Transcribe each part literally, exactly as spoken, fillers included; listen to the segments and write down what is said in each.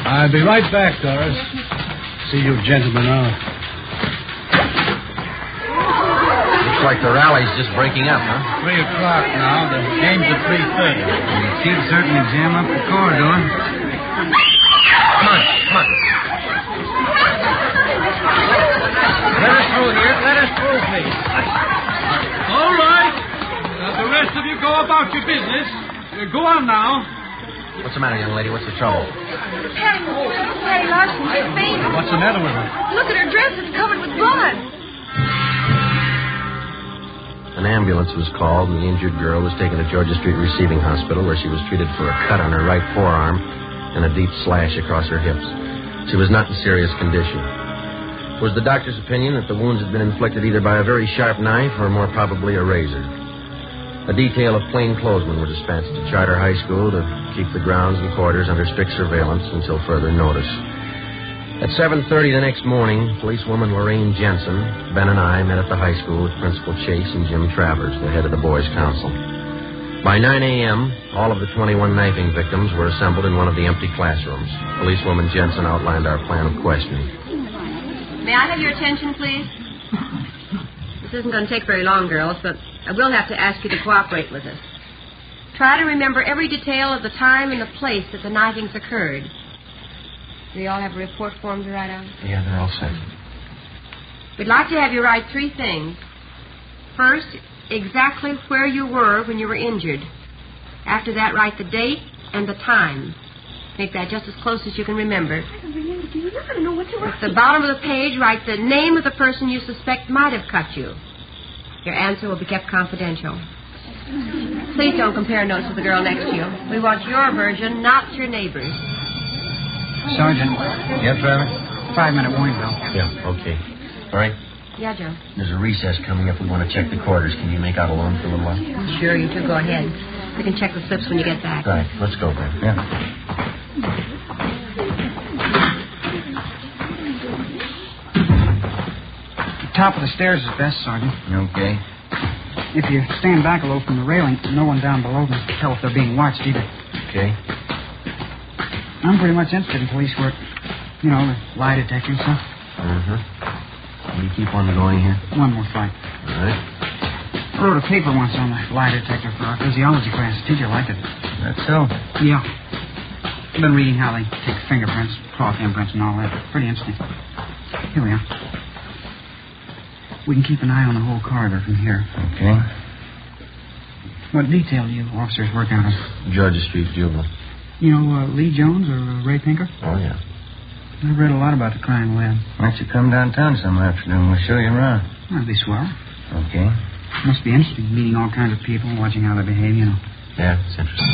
I'll be right back, Doris. See you gentlemen out. Looks like the rally's just breaking up, huh? Three o'clock now. The game's at three thirty. The kids certainly jam up the corridor. Come on, come on. Let us through here. Let us through, please. All right. Now, the rest of you go about your business. Uh, go on now. What's the matter, young lady? What's the trouble? Patty, Patty Larson, she's fainted. What's the matter with her? Look at her dress. It's covered with blood. An ambulance was called, and the injured girl was taken to Georgia Street Receiving Hospital, where she was treated for a cut on her right forearm and a deep slash across her hips. She was not in serious condition. It was the doctor's opinion that the wounds had been inflicted either by a very sharp knife or more probably a razor. A detail of plainclothesmen were dispatched to Charter High School to keep the grounds and quarters under strict surveillance until further notice. At seven thirty the next morning, policewoman Lorraine Jensen, Ben and I met at the high school with Principal Chase and Jim Travers, the head of the Boys' Council. By nine a.m., all of the twenty-one knifing victims were assembled in one of the empty classrooms. Policewoman Jensen outlined our plan of questioning. May I have your attention, please? This isn't going to take very long, girls, but I will have to ask you to cooperate with us. Try to remember every detail of the time and the place that the knifings occurred. Do you all have a report form to write out? Yeah, they're all set. We'd like to have you write three things. First, exactly where you were when you were injured. After that, write the date and the time. Make that just as close as you can remember. I don't remember, do you? I don't know what to write. At the bottom of the page, write the name of the person you suspect might have cut you. Your answer will be kept confidential. Please don't compare notes with the girl next to you. We want your version, not your neighbor's. Sergeant. Yeah, Travis? Five-minute warning bell. Yeah, okay. All right. Yeah, Joe. There's a recess coming up. We want to check the quarters. Can you make out alone for a little while? Sure, you two go ahead. We can check the slips when you get back. Right. Let's go, Ben. Yeah. The top of the stairs is best, Sergeant. Okay. If you stand back a little from the railing, no one down below can tell if they're being watched either. Okay. I'm pretty much interested in police work. You know, the lie detector and stuff. Uh-huh. Will you keep on going here? One more flight. All right. I wrote a paper once on the lie detector for our physiology class. The teacher liked it. That's so. Yeah. I've been reading how they take fingerprints, cloth imprints, and all that. Pretty interesting. Here we are. We can keep an eye on the whole corridor from here. Okay. What detail do you officers work out of? Georgia Street Juvenile. You know uh, Lee Jones or uh, Ray Pinker? Oh, yeah. I've read a lot about the crime lab. Why don't you come downtown some afternoon? We'll show you around. That'd be swell. Okay. Must be interesting, meeting all kinds of people, watching how they behave, you know. Yeah, it's interesting.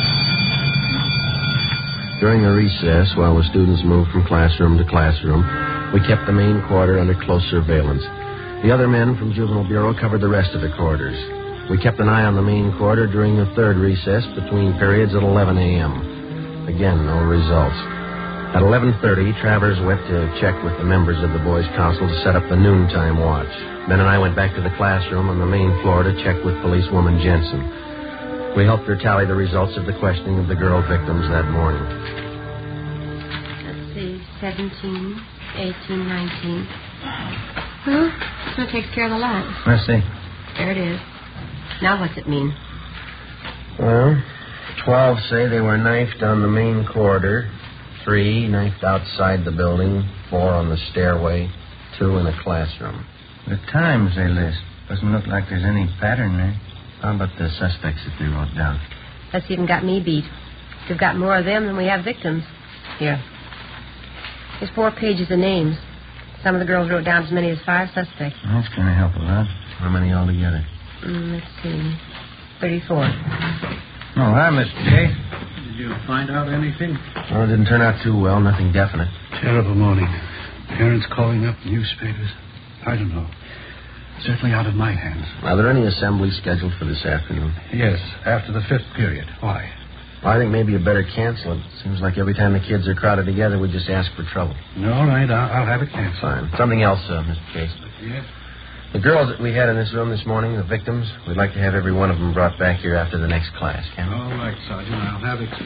During the recess, while the students moved from classroom to classroom, we kept the main quarter under close surveillance. The other men from Juvenile Bureau covered the rest of the quarters. We kept an eye on the main quarter during the third recess between periods at eleven a.m. Again, no results. At eleven thirty, Travers went to check with the members of the Boys' Council to set up the noontime watch. Ben and I went back to the classroom on the main floor to check with policewoman Jensen. We helped her tally the results of the questioning of the girl victims that morning. Let's see, seventeen, eighteen, nineteen. Well, that takes care of the lot. Let's see. There it is. Now what's it mean? Well, twelve say they were knifed on the main corridor. Three knifed outside the building. Four on the stairway. Two in a classroom. The times they list. Doesn't look like there's any pattern there. How about the suspects that they wrote down? That's even got me beat. We've got more of them than we have victims. Here. There's four pages of names. Some of the girls wrote down as many as five suspects. That's going to help a lot. How many altogether? Mm, let's see. thirty-four. Oh, hi, Mister J. Did you find out anything? Well, it didn't turn out too well. Nothing definite. Terrible morning. Parents calling up newspapers. I don't know. Certainly out of my hands. Are there any assemblies scheduled for this afternoon? Yes, after the fifth period. Why? Well, I think maybe you better cancel it. Seems like every time the kids are crowded together, we just ask for trouble. All right, I'll, I'll have it canceled. Fine. Something else, uh, Mister Case. Yes? The girls that we had in this room this morning, the victims, we'd like to have every one of them brought back here after the next class, can we? All right, Sergeant. I'll have it.